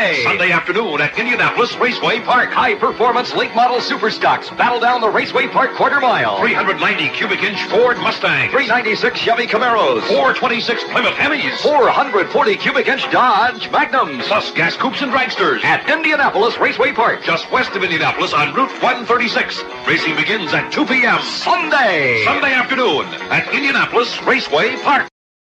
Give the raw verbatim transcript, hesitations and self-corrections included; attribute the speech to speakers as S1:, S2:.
S1: Sunday.
S2: Sunday afternoon at Indianapolis Raceway Park.
S1: High-performance late-model super stocks battle down the Raceway Park quarter mile.
S2: three hundred ninety cubic inch Ford Mustang.
S1: three ninety-six Chevy Camaros.
S2: four twenty-six Plymouth Hemis.
S1: four hundred forty cubic inch Dodge Magnums.
S2: Plus gas coupes and dragsters.
S1: At Indianapolis Raceway Park.
S2: Just west of Indianapolis on Route one thirty-six. Racing begins at two p.m.
S1: Sunday.
S2: Sunday afternoon at Indianapolis Raceway Park.